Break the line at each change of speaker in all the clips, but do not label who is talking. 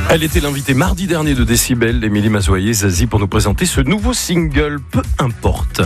Elle était l'invitée mardi dernier de Décibel, Émilie Mazoyer-Zazie, pour nous présenter ce nouveau single, Peu importe.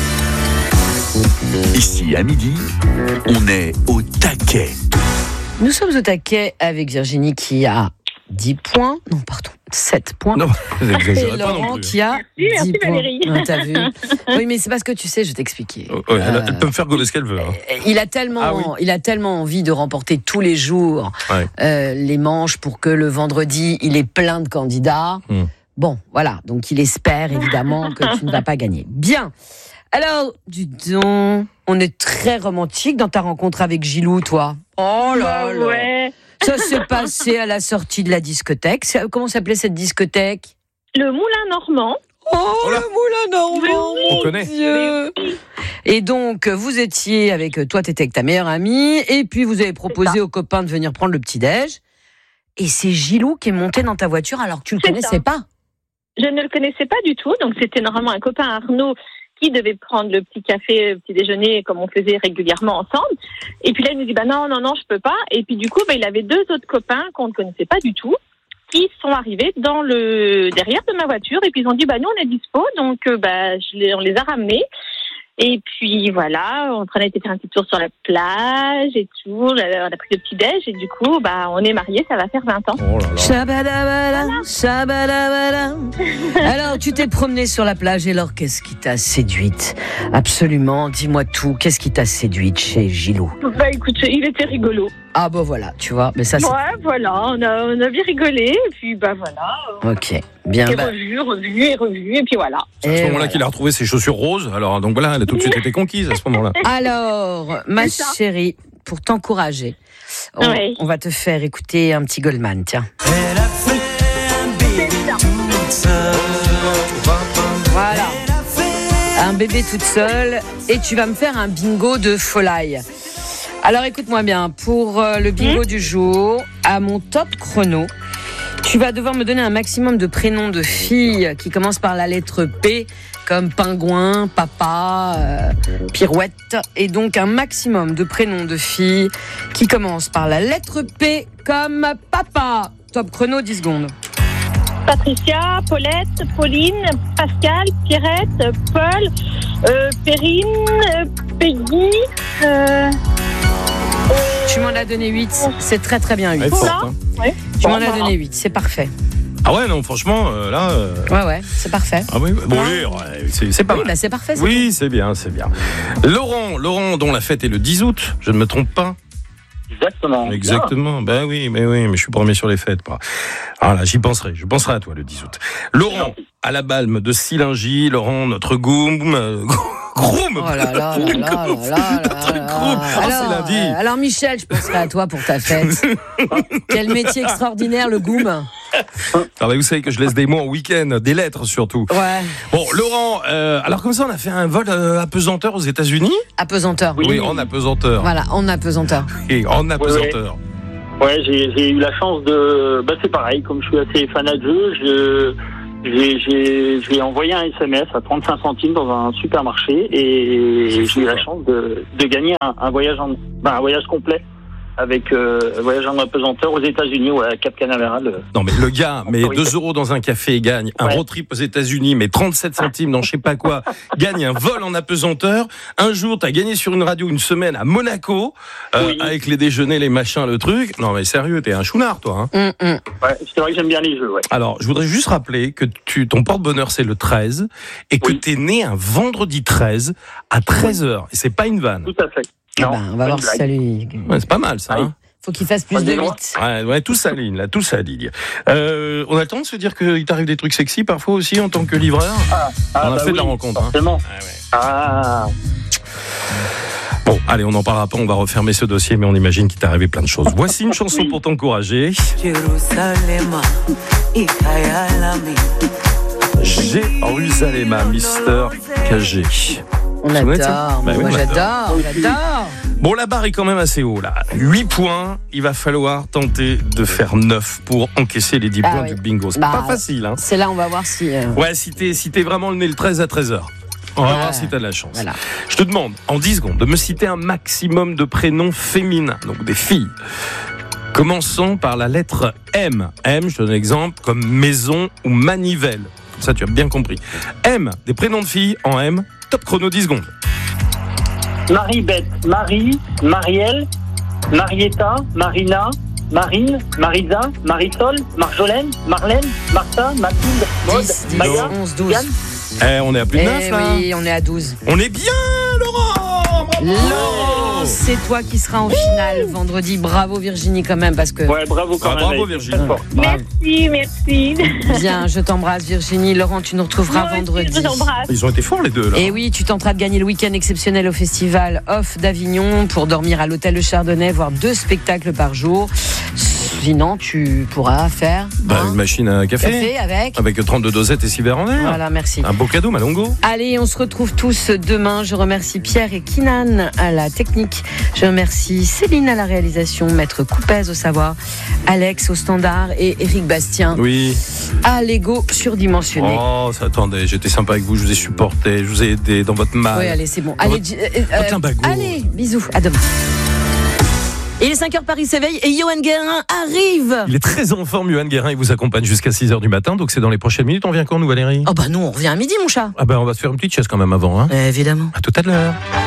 Ici, à midi, on est au taquet.
Nous sommes au taquet avec Virginie qui a 10 points. Non, pardon, 7 points.
Non, vous exagérez
Et
pas non
Laurent
plus.
qui a 10
Merci
points.
Valérie.
Ah, t'as vu. Oui, mais c'est parce que tu sais, je vais t'expliquer.
Oh, ouais, elle peut me faire gauler ce qu'elle veut. Hein.
Il a tellement envie de remporter tous les jours les manches pour que le vendredi, il ait plein de candidats. Bon, voilà. Donc, il espère évidemment que tu ne vas pas gagner. Bien. Alors, dis donc, on est très romantique dans ta rencontre avec Gilou, toi. Oh là là.
Ouais.
Ça s'est passé à la sortie de la discothèque. Comment s'appelait cette discothèque ?
Le Moulin Normand.
Oh, le Moulin Normand.
On connaît.
Dieu. Et donc, vous étiez toi, t'étais avec ta meilleure amie, et puis vous avez proposé aux copains de venir prendre le petit-déj. Et c'est Gilou qui est monté dans ta voiture alors que tu ne le connaissais pas.
Je ne le connaissais pas du tout, donc c'était normalement un copain Arnaud qui devait prendre le petit café, le petit déjeuner, comme on faisait régulièrement ensemble. Et puis là, il nous dit, non, je peux pas. Et puis du coup, il avait 2 autres copains qu'on ne connaissait pas du tout, qui sont arrivés derrière de ma voiture. Et puis ils ont dit, nous, on est dispo. Donc, on les a ramenés. Et puis voilà, on a été faire un petit tour sur la plage et tout. On a pris le petit déj et du coup, on est mariés, ça va faire 20 ans.
Oh là là.
Shabadabada, shabadabada. Alors, tu t'es promenée sur la plage et alors, qu'est-ce qui t'a séduite ? Absolument, dis-moi tout. Qu'est-ce qui t'a séduite chez Gilou ?
Écoute, il était rigolo.
Ah voilà, tu vois, mais ça c'est...
Ouais, voilà, on a bien rigolé et puis voilà.
Ok, bien.
Et revu et puis voilà.
C'est à ce moment-là qu'il a retrouvé ses chaussures roses. Alors, donc voilà, elle a tout de suite été conquise à ce moment-là.
Alors, ma chérie, pour t'encourager, on va te faire écouter un petit Goldman, tiens. Voilà. Un bébé toute seule et tu vas me faire un bingo de folie. Alors écoute-moi bien, pour le bingo du jour, à mon top chrono, tu vas devoir me donner un maximum de prénoms de filles qui commencent par la lettre P, comme pingouin, papa, pirouette, et donc un maximum de prénoms de filles qui commencent par la lettre P, comme papa. Top chrono, 10 secondes.
Patricia, Paulette, Pauline, Pascal, Pierrette, Paul, Perrine, Peggy.
Tu m'en as donné 8, c'est très très bien 8.
Elle est forte, hein.
Ouais.
Tu m'en as donné 8, c'est parfait.
Ah ouais, non, franchement, là...
Ouais, c'est parfait.
Ah oui, bon, c'est pas mal.
C'est parfait.
Oui, c'est bien. Laurent, dont la fête est le 10 août, je ne me trompe pas. Exactement. Ben oui, mais je suis premier sur les fêtes. Ah là, j'y penserai. Je penserai à toi le 10 août. Laurent, à la Balme de Silingy. Laurent, notre Groom.
Oh là là là là là là. Alors Michel, je penserai à toi pour ta fête. Quel métier extraordinaire, le goum.
Vous savez que je laisse des mots en week-end, des lettres surtout.
Ouais.
Bon, Laurent, alors comme ça, on a fait un vol apesanteur aux États-Unis.
Apesanteur.
Oui, en apesanteur.
Voilà, en apesanteur.
Et en apesanteur.
Ouais, j'ai eu la chance de... c'est pareil, comme je suis assez fanat de jeu, j'ai envoyé un SMS à 35 centimes dans un supermarché et j'ai eu la chance de gagner un voyage un voyage complet avec voyage en apesanteur aux États-Unis, à Cap Canaveral.
Non, mais le gars met 2 € dans un café et gagne un road trip aux États-Unis, mais 37 centimes dans je sais pas quoi, gagne un vol en apesanteur. Un jour, t'as gagné sur une radio une semaine à Monaco, avec les déjeuners, les machins, le truc. Non, mais sérieux, t'es un chounard, toi, hein.
Ouais, c'est vrai que j'aime bien les jeux, ouais.
Alors, je voudrais juste rappeler que ton porte-bonheur, c'est le 13, et que t'es né un vendredi 13 à 13h. Et c'est pas une vanne.
Tout à fait. Non,
on va voir si ça lui...
Ouais, c'est pas mal, ça, hein.
Faut qu'il fasse plus de 8.
Ouais, tout s'aligne, là, tout s'aligne. On a le temps de se dire qu'il t'arrive des trucs sexy parfois aussi en tant que livreur. On a fait de la rencontre.
Forcément.
Bon, allez, on n'en parlera pas, on va refermer ce dossier, mais on imagine qu'il t'est arrivé plein de choses. Voici une chanson pour t'encourager. Jérusalem, Mister KG.
On adore, moi j'adore.
Bon, la barre est quand même assez haut là. 8 points, il va falloir tenter de faire 9 pour encaisser les 10 points du bingo. C'est pas facile, hein.
C'est là, on va voir si...
Ouais, si t'es vraiment le nez le 13 à 13h. On va voir si t'as de la chance.
Voilà.
Je te demande, en 10 secondes, de me citer un maximum de prénoms féminins, donc des filles. Commençons par la lettre M. M, je te donne un exemple, comme maison ou manivelle. Ça, tu as bien compris. M, des prénoms de filles en M. Top chrono 10 secondes.
Marie-Beth, Marie, Marielle, Marietta, Marina, Marine, Marisa, Marisol, Marjolaine, Marlène, Martha, Mathilde, Maud,
10,
Maya,
11, 12.
Yann.
On est à plus de 9 là.
Oui, on est à 12.
On est bien, Laurent. Bravo.
Laurent, c'est toi qui seras en finale vendredi. Bravo Virginie quand même parce que...
Ouais, bravo quand même.
Bravo
Anaïs.
Virginie.
Merci.
Bien, je t'embrasse Virginie. Laurent, tu nous retrouveras
Moi aussi,
vendredi.
je vous embrasse.
Ils ont été forts les deux là.
Et oui, tu tenteras de gagner le week-end exceptionnel au festival Off d'Avignon pour dormir à l'hôtel Le Chardonnay, voir 2 spectacles par jour. Sinon, tu pourras faire
Une machine à café.
avec
32 dosettes et 6 verres en air.
Voilà, merci.
Un beau cadeau, Malongo.
Allez, on se retrouve tous demain. Je remercie Pierre et Kinan à la technique. Je remercie Céline à la réalisation, Maître Coupez au savoir, Alex au standard et Éric Bastien
Oui.
à l'ego surdimensionné.
Oh, ça attendez, j'étais sympa avec vous, je vous ai supporté, je vous ai aidé dans votre mal.
Oui, allez, c'est bon.
Dans
Allez,
votre limbago.
allez, bisous, à demain. Il est 5h, Paris s'éveille et Johan Guérin arrive.
Il est très en forme, Johan Guérin, il vous accompagne jusqu'à 6h du matin, donc c'est dans les prochaines minutes. On vient quand nous, Valérie?
Oh bah nous, on revient à midi, mon chat.
On va se faire une petite chaise quand même avant. Hein.
Évidemment.
À tout à l'heure.